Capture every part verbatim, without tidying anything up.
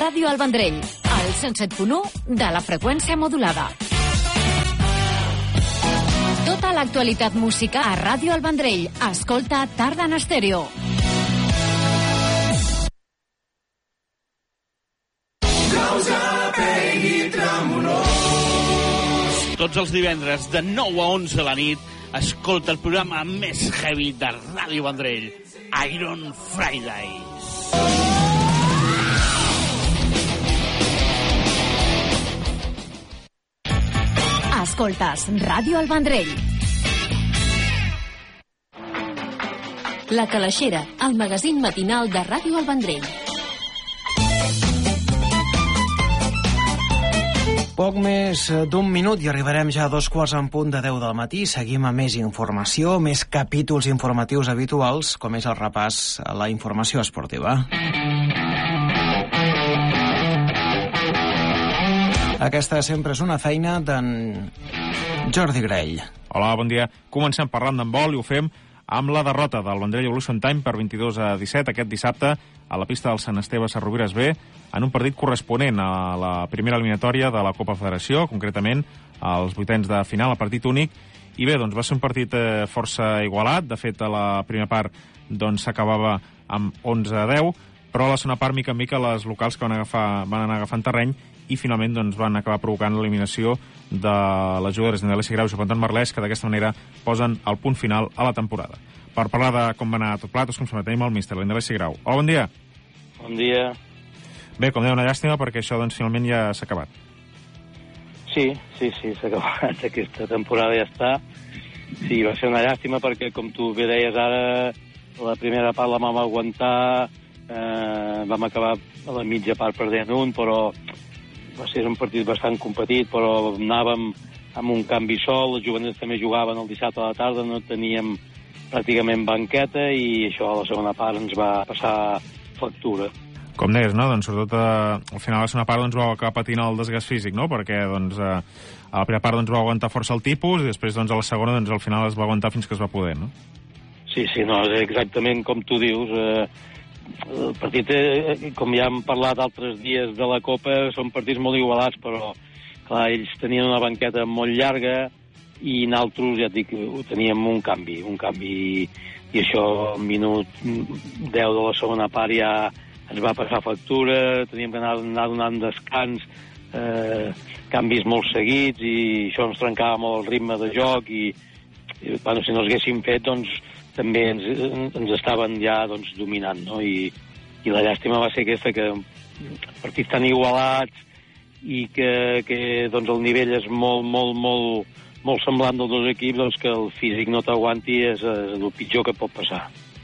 Ràdio El Vendrell, al cent set punt u de la freqüència modulada. Tota l'actualitat música a Ràdio El Vendrell. Escolta Tarda en Estèreo. Tots els divendres de nou a onze a la nit escolta el programa més heavy de Ràdio Vendrell, Iron Fridays. Escoltes Ràdio El Vendrell. La Calaixera, el magazín matinal de Ràdio El Vendrell. Poc més d'un minut i arribarem ja a dos quarts en punt de deu del matí. Seguim amb més informació, més capítols informatius habituals, com és el repàs a la informació esportiva. Aquesta sempre és una feina d'en Jordi Grell. Hola, bon dia. Comencem parlant d'handbol i ho fem amb la derrota del Vendrell Evolution Time per vint-i-dos a disset aquest dissabte a la pista del Sant Esteve Sarrovires B, en un partit corresponent a la primera eliminatòria de la Copa Federació, concretament als vuitens de final, a partit únic. I bé, doncs va ser un partit eh, força igualat. De fet, a la primera part doncs s'acabava amb onze a deu, però a la segona part, mica en mica, les locals que van, agafar, van anar agafant terreny i finalment doncs, van acabar provocant l'eliminació de les jugadores d'Andelesi Graus i Pantan Merlès, que d'aquesta manera posen el punt final a la temporada. Per parlar de com va anar tot plat, com sempre tenim el míster, l'Andelesi Grau. Hola, bon dia. Bon dia. Bé, com deia, una llàstima perquè això doncs, finalment ja s'ha acabat. Sí, sí, sí, s'ha acabat. Aquesta temporada ja està. Sí, va ser una llàstima perquè, com tu bé deies ara, la primera part la vam aguantar, eh, vam acabar a la mitja part perdent un, però va ser un partit bastant competit, però anàvem amb un canvi sol, els juvenils també jugaven el dissabte a la tarda, no teníem pràcticament banqueta i això a la segona part ens va passar factura. Com deies, no? Doncs sobretot eh, al final de la segona part doncs, vau acabar patint el desgast físic, no? Perquè doncs, eh, a la primera part doncs, vau aguantar força el tipus i després doncs, a la segona doncs, al final es va aguantar fins que es va poder, no? Sí, sí, no, és exactament com tu dius. Eh, el partit, eh, com ja hem parlat altres dies de la Copa, són partits molt igualats, però clar, ells tenien una banqueta molt llarga i nosaltres, ja et dic, teníem un canvi, un canvi i això, al minut deu de la segona part ja ens va passar factura, teníem que anar, anar donant descans, eh, canvis molt seguits i això ens trencava molt el ritme de joc i, i bueno, si no els haguéssim fet, doncs també ens, ens estaven ja doncs, dominant, no? I, i la llàstima va ser aquesta, que partits tan igualats i que, que doncs, el nivell és molt, molt, molt, molt semblant dels dos equips, doncs que el físic no t'aguanti és, és el pitjor que pot passar.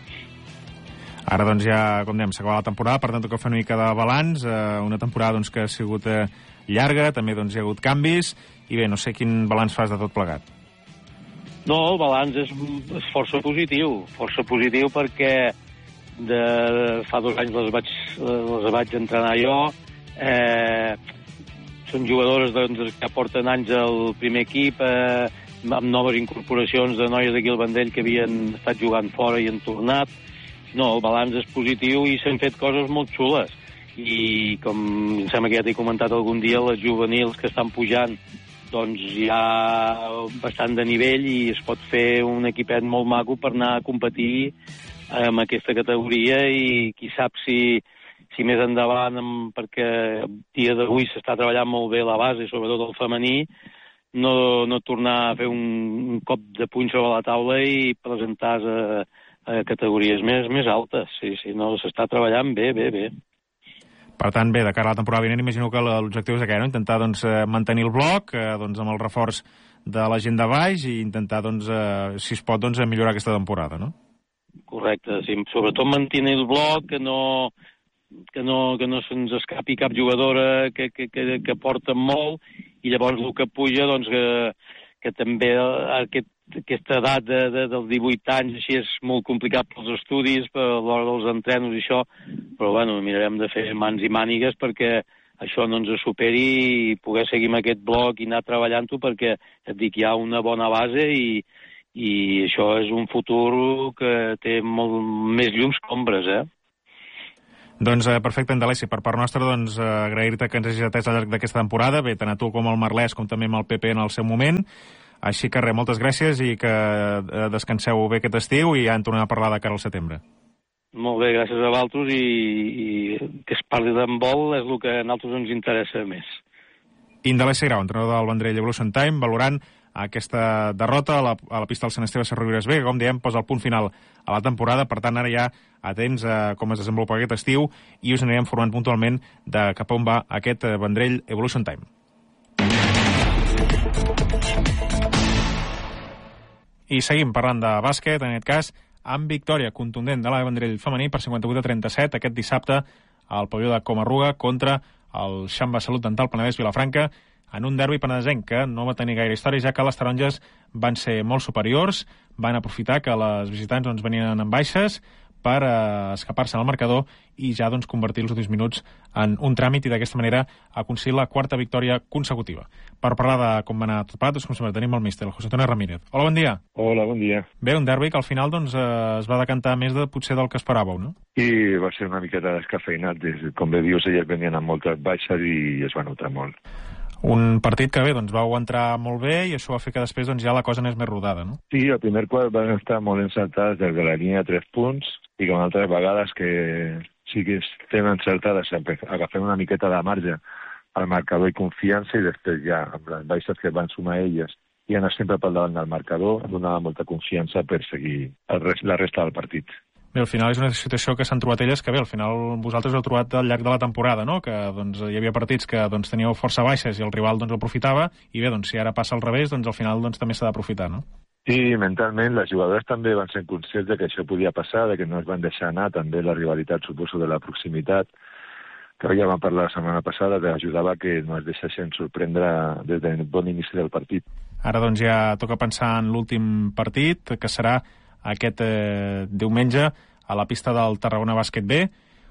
Ara, doncs, ja, com dèiem, s'ha acabat la temporada, per tant, que fer una mica de balanç, eh, una temporada doncs, que ha sigut eh, llarga, també doncs, hi ha hagut canvis, i bé, no sé quin balanç fas de tot plegat. No, el balanç és, és força positiu, força positiu perquè de, fa dos anys les vaig, les vaig entrenar jo, eh, són jugadores doncs, que porten anys al primer equip, eh, amb noves incorporacions de noies d'aquí al Vendrell que havien estat jugant fora i han tornat. No, el balanç és positiu i s'han fet coses molt xules. I com em sembla que ja t'he comentat algun dia, les juvenils que estan pujant doncs hi ha bastant de nivell i es pot fer un equipet molt maco per anar a competir amb aquesta categoria i qui sap si, si més endavant, perquè el dia d'avui s'està treballant molt bé la base, sobretot el femení, no, no tornar a fer un, un cop de puny sobre la taula i presentar-se a, a categories més, més altes. Sí, sí, no, s'està treballant bé, bé, bé. Per tant, bé, de cara a la temporada vinent, imagino que l'objectiu és aquest, no? Intentar doncs, mantenir el bloc eh, doncs, amb el reforç de la gent de baix i intentar, doncs, eh, si es pot, doncs, millorar aquesta temporada, no? Correcte, sí. Sobretot mantenir el bloc, que no, que no, que no se'ns escapi cap jugadora que, que, que, que porta molt i llavors el que puja, doncs, que, que també aquest, aquesta edat de, de, dels divuit anys així és molt complicat pels estudis, per l'hora dels entrenos i això, però bueno, mirarem de fer mans i mànigues perquè això no ens superi i poder seguir amb aquest bloc i anar treballant-ho perquè, et dic, hi ha una bona base i, i això és un futur que té molt més llums que ombres, eh? Doncs eh, perfecte, Andalesi. Per part nostra, doncs, eh, agrair-te que ens hagis atès al llarg d'aquesta temporada, bé, tant a tu com al Marlès, com també amb el P P en el seu moment. Així que res, moltes gràcies i que eh, descanseu bé aquest estiu i ja en tornem a parlar de cara al setembre. Molt bé, gràcies a vosaltres i, i que es parli d'handbol és el que a nosaltres ens interessa més. Indalesi Grau, entrenador del Vendrell Evolution Time, valorant aquesta derrota a la, a la pista del Sant Esteve Sarrovires B, que, com diem, posa el punt final a la temporada. Per tant, ara ja atents a com es desenvolupa aquest estiu i us anirem formant puntualment de cap on va aquest Vendrell Evolution Time. I seguim parlant de bàsquet, en aquest cas, amb victòria contundent de la Vendrell femení per cinquanta-vuit a trenta-set aquest dissabte al pavelló de Comarruga contra el Xamba Salut Dental Penedès Vilafranca, en un derbi penedesenc que no va tenir gaire història, ja que les taronges van ser molt superiors, van aprofitar que les visitants doncs, venien en baixes per eh, escapar-se al marcador i ja doncs, convertir els últims minuts en un tràmit i d'aquesta manera aconseguir la quarta victòria consecutiva. Per parlar de com va anar tot plat, doncs, com sempre tenim el míster, el José Antonio Ramírez. Hola, bon dia. Hola, bon dia. Bé, un derbi que al final doncs, eh, es va decantar més de potser del que esperàveu, no? I va ser una miqueta descafeinat. Com bé dius, elles venien amb moltes baixes i es va notar molt. Un partit que bé, doncs vau entrar molt bé i això va fer que després doncs, ja la cosa anés més rodada, no? Sí, el primer quart van estar molt encertades des de la línia de tres punts i com altres vegades que sí que estem encertades, agafem una miqueta de marge al marcador i confiança i després ja amb les baixes que van sumar elles i anar sempre pel davant del marcador donava molta confiança per seguir el rest, la resta del partit. Bé, al final és una situació que s'han trobat elles que bé, al final vosaltres heu trobat al llarg de la temporada, no? Que doncs, hi havia partits que doncs, teníeu força baixes i el rival doncs, aprofitava i bé, doncs, si ara passa al revés, doncs al final doncs, també s'ha d'aprofitar, no? Sí, mentalment les jugadores també van ser conscients de que això podia passar, de que no es van deixar anar, també la rivalitat, suposo, de la proximitat, que ja vam parlar la setmana passada, que ajudava que no es deixessin sorprendre des del bon inici del partit. Ara doncs ja toca pensar en l'últim partit, que serà aquest eh, diumenge a la pista del Tarragona Bàsquet B,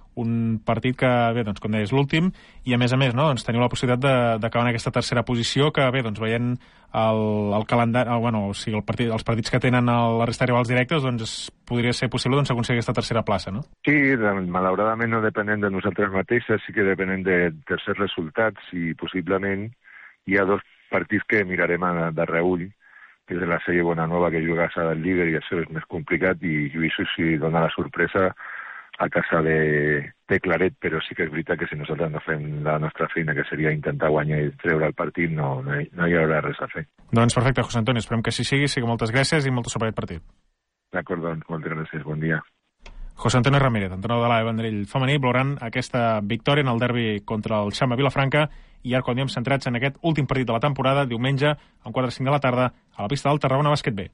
un partit que, bé, doncs, com deies, l'últim, i a més a més, no, doncs, teniu la possibilitat d'acabar en aquesta tercera posició, que, bé, doncs, veient el, el calendari, el, bueno, o sigui, el partit, els partits que tenen el, la resta de rivals directes, doncs, podria ser possible doncs, aconseguir aquesta tercera plaça, no? Sí, malauradament no depenem de nosaltres mateixes, sí que depenem de tercers resultats i possiblement hi ha dos partits que mirarem a, de reull, que és la sèrie Bonanova, que juga a casa del líder i això és més complicat, i Lluís si dona la sorpresa a casa de, de Claret, però sí que és veritat que si nosaltres no fem la nostra feina, que seria intentar guanyar i treure el partit, no, no, hi, no hi haurà res a fer. Doncs perfecte, José Antonio, esperem que així sigui, sí que moltes gràcies i molta sort per aquest partit. D'acord, doncs, moltes gràcies, bon dia. José Antonio Ramírez, entrenador de la Vendrell femení, valorant aquesta victòria en el derbi contra el Xamba Vilafranca i ara quan diem centrats en aquest últim partit de la temporada, diumenge, a un quart de cinc de la tarda, a la pista del Tarragona Bàsquet B.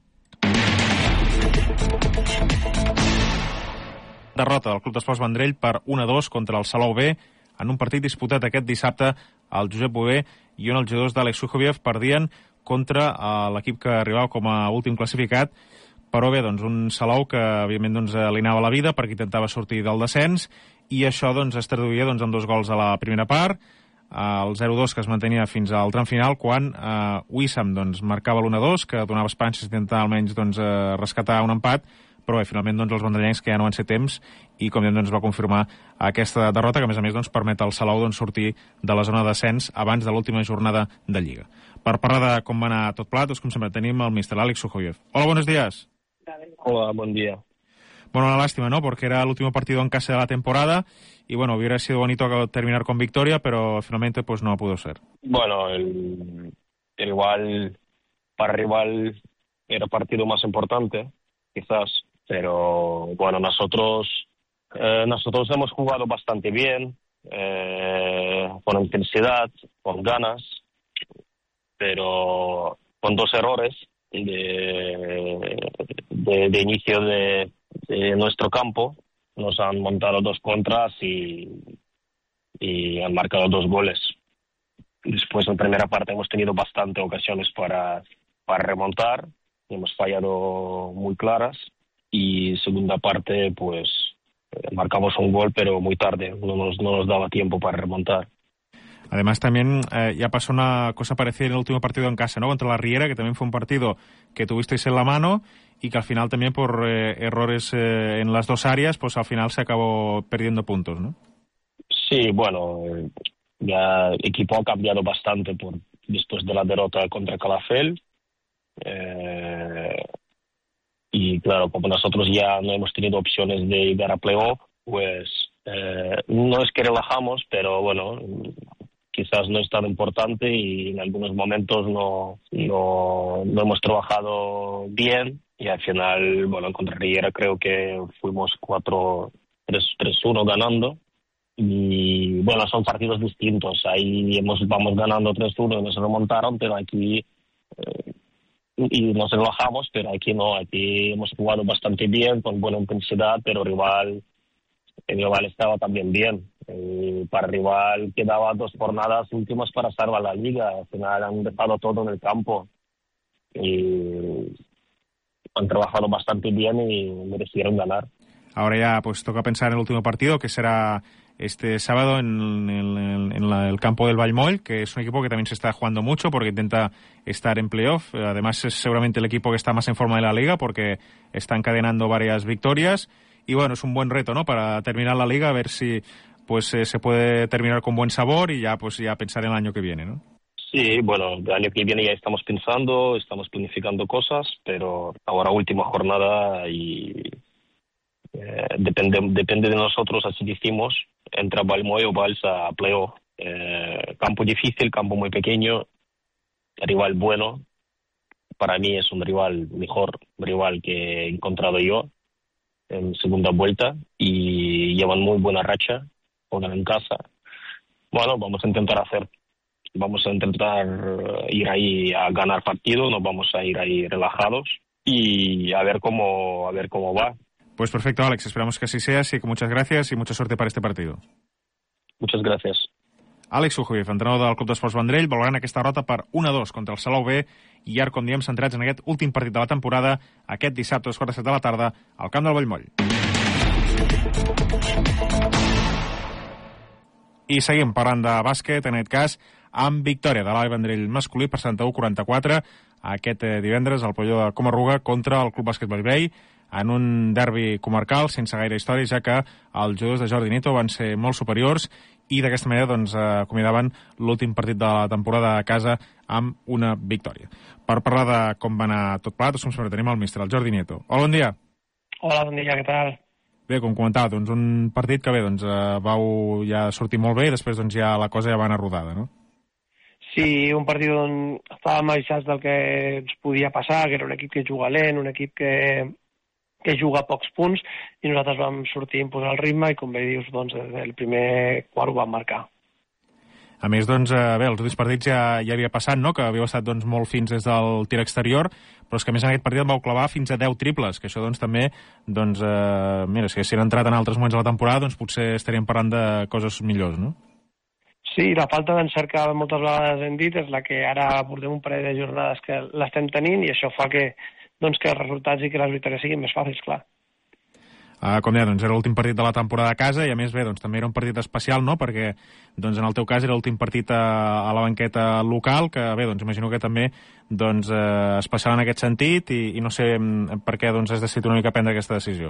Derrota del Club d'Esports Vendrell per un a dos contra el Salou B en un partit disputat aquest dissabte al Josep Bové i on els jugadors d'Àlex Sujovief perdien contra l'equip que arribava com a últim classificat, però bé, doncs un Salou que evidentment doncs, alinava la vida perquè intentava sortir del descens i això doncs, es traduïa doncs, en dos gols a la primera part, el zero dos que es mantenia fins al tram final quan eh, Wissam doncs, marcava l'un a dos, que donava esperances d'intentar almenys doncs, eh, rescatar un empat, però bé, finalment doncs, els vendrellencs que ja no van ser temps i com diem doncs, va confirmar aquesta derrota que a més a més doncs, permet al Salou doncs, sortir de la zona de descens abans de l'última jornada de Lliga. Per parlar de com va anar tot plat, doncs, com sempre tenim el míster Àlex Sujovief. Hola, buenos días. Hola, buen día. Bueno, una lástima, ¿no? Porque era el último partido en casa de la temporada y, bueno, hubiera sido bonito terminar con victoria, pero finalmente pues no pudo ser. Bueno, el, el igual para rival era partido más importante, quizás, pero bueno, nosotros eh, nosotros hemos jugado bastante bien, eh, con intensidad, con ganas, pero con dos errores de, de, de inicio de, de nuestro campo. Nos han montado dos contras y, y han marcado dos goles. Después, en primera parte, hemos tenido bastante ocasiones para, para remontar. Hemos fallado muy claras. Y segunda parte, pues, marcamos un gol, pero muy tarde. No nos, no nos daba tiempo para remontar. Además, también eh, ya pasó una cosa parecida en el último partido en casa, ¿no? Contra la Riera, que también fue un partido que tuvisteis en la mano y que al final también por eh, errores eh, en las dos áreas, pues al final se acabó perdiendo puntos, ¿no? Sí, bueno, ya el equipo ha cambiado bastante por después de la derrota contra Calafell. Eh, y claro, como nosotros ya no hemos tenido opciones de llegar a playoff, pues eh, no es que relajamos, pero bueno, quizás no es tan importante y en algunos momentos no, no, no hemos trabajado bien y al final, bueno, contra Riera creo que fuimos cuatro tres uno ganando. Y bueno, son partidos distintos. Ahí hemos, vamos ganando tres uno y nos remontaron, pero aquí eh, y nos relajamos, pero aquí no. Aquí hemos jugado bastante bien, con buena intensidad, pero rival, el rival estaba también bien. Eh, para el rival quedaba dos jornadas últimas para salvar la liga. Al final han dejado todo en el campo y han trabajado bastante bien y merecieron ganar. Ahora ya pues toca pensar en el último partido, que será este sábado en, en, en la, el campo del Vallmoll, que es un equipo que también se está jugando mucho porque intenta estar en playoff. Además es seguramente el equipo que está más en forma de la liga porque está encadenando varias victorias y bueno, es un buen reto, ¿no?, para terminar la liga, a ver si pues eh, se puede terminar con buen sabor y ya pues ya pensar en el año que viene, ¿no? Sí, bueno, el año que viene ya estamos pensando, estamos planificando cosas, pero ahora última jornada y Eh, depende, depende de nosotros, así decimos, entra Vallmoll o Balsa a playoff. Eh, campo difícil, campo muy pequeño, rival bueno. Para mí es un rival, mejor rival que he encontrado yo en segunda vuelta y llevan muy buena racha, juegan en casa. Bueno, vamos a intentar hacer, vamos a intentar ir ahí a ganar partido, no vamos a ir ahí relajados y a ver cómo, a ver cómo va. Pues perfecto, Alex, esperamos que así sea, así que muchas gracias y mucha suerte para este partido. Muchas gracias. Àlex Ujuiz, entrenador del Club d'Esports Vendrell, valorant aquesta derrota per un a dos contra el Salou B i ara, com diem, centrats en aquest últim partit de la temporada, aquest dissabte a les quarts de set de la tarda, al camp del Vallmoll. I seguim parlant de bàsquet, en aquest cas, amb victòria de l'A B Vendrell masculí per setanta-u a quaranta-quatre aquest divendres al pavelló de Comarruga contra el Club Bàsquet Bellvei, en un derbi comarcal sense gaire història, ja que els jugadors de Jordi Nieto van ser molt superiors i d'aquesta manera doncs, acomiadaven l'últim partit de la temporada a casa amb una victòria. Per parlar de com va anar tot plegat, com sempre tenim el míster, el Jordi Nieto. Hola, bon dia. Hola, bon dia, què tal? Bé, com comentava, doncs, un partit que bé, doncs, vau ja sortir molt bé i després doncs, ja la cosa ja va anar rodada, no? Sí, un partit on estàvem avisats del que ens podia passar, que era un equip que juga lent, un equip que que juga a pocs punts, i nosaltres vam sortir a imposar el ritme i, com bé dius, doncs, des del primer quart ho vam marcar. A més, doncs, bé, els últims partits ja, ja havia passat, no?, que havíeu estat doncs, molt fins des del tir exterior, però és que a més en aquest partit em vau clavar fins a deu triples, que això doncs també, doncs, eh, mira, si haguessin entrat en altres moments de la temporada, doncs potser estaríem parlant de coses millors, no? Sí, la falta d'encert que moltes vegades hem dit és la que ara portem un parell de jornades que l'estem tenint i això fa que doncs que els resultats i que les victòries siguin més fàcils, clar. Uh, com deia, doncs era l'últim partit de la temporada a casa i a més bé, doncs també era un partit especial, no?, perquè doncs en el teu cas era l'últim partit a, a la banqueta local, que bé, doncs imagino que també doncs eh, especial en aquest sentit i, i no sé per què doncs has decidit una mica prendre aquesta decisió.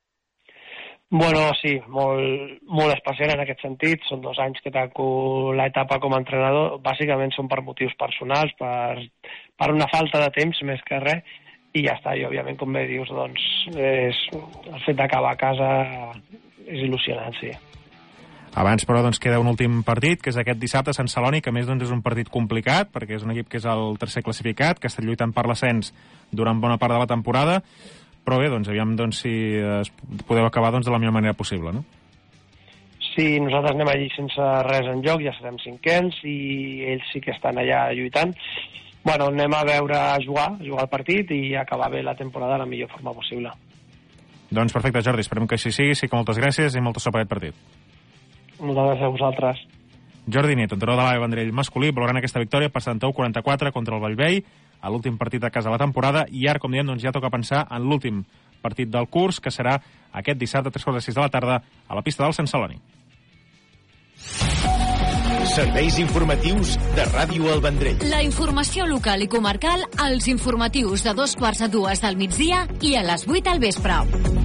Bueno, sí, molt, molt especial en aquest sentit. Són dos anys que tanco l'etapa com a entrenador. Bàsicament són per motius personals, per, per una falta de temps més que res, i ja està. I òbviament, com bé dius, doncs és, el fet d'acabar a casa és il·lusionant, sí. Abans, però, doncs, queda un últim partit, que és aquest dissabte a Sant Celoni, que a més doncs, és un partit complicat, perquè és un equip que és el tercer classificat, que ha estat lluitant per l'ascens durant bona part de la temporada, però bé, doncs, aviam doncs, si es podeu acabar doncs, de la millor manera possible, no? Sí, nosaltres anem allí sense res en joc, ja serem cinquens, i ells sí que estan allà lluitant. Bueno, anem a veure a jugar, a jugar el partit i acabar bé la temporada de la millor forma possible. Doncs perfecte, Jordi, esperem que així sigui, sí que moltes gràcies i molta sort per aquest partit. Moltes gràcies a vosaltres. Jordi Nieto, entrenador de l'A B Vendrell masculí, valorant aquesta victòria per setanta-u a quaranta-quatre contra el Bellvei, a l'últim partit a casa de la temporada, i ara, com diem, doncs ja toca pensar en l'últim partit del curs, que serà aquest dissabte a tres quarts de sis de la tarda a la pista del Sant Celoni. Serveis informatius de Ràdio El Vendrell. La informació local i comarcal als informatius de dos quarts a dues del migdia i a les vuit al vespre.